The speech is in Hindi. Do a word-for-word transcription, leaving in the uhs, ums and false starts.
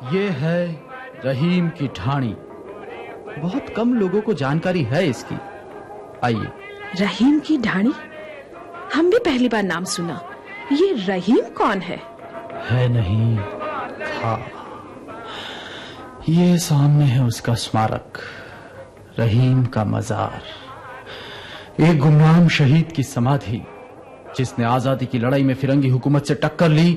ये है रहीम की ढाणी। बहुत कम लोगों को जानकारी है इसकी। आइए। रहीम की ढाणी? हम भी पहली बार नाम सुना। ये रहीम कौन है? है नहीं, था। ये सामने है उसका स्मारक, रहीम का मजार। एक गुमनाम शहीद की समाधि, जिसने आजादी की लड़ाई में फिरंगी हुकूमत से टक्कर ली